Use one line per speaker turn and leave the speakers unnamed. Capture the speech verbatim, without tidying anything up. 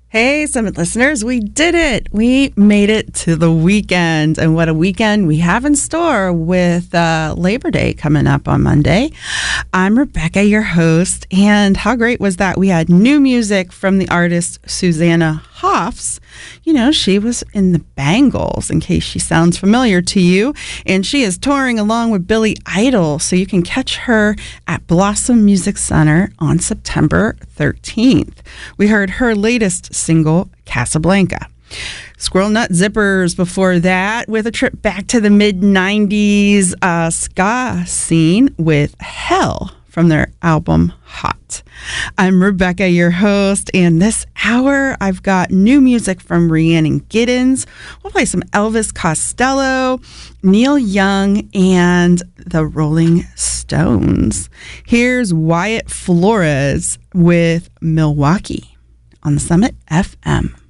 Hey, Summit listeners, we did it. We made it to the weekend. And what a weekend we have in store with uh, Labor Day coming up on Monday. I'm Rebecca, your host. And how great was that? We had new music from the artist Susanna Hoffs. You know, she was in the Bangles, in case she sounds familiar to you. And she is touring along with Billy Idol. So you can catch her at Blossom Music Center on September thirteenth. We heard her latest single, Casablanca. Squirrel Nut Zippers before that with a trip back to the mid nineties uh, ska scene with Hell from their album Hot. I'm Rebecca, your host, and this hour I've got new music from Rhiannon Giddens. We'll play some Elvis Costello, Neil Young, and the Rolling Stones. Here's Wyatt Flores with Milwaukee on the Summit F M.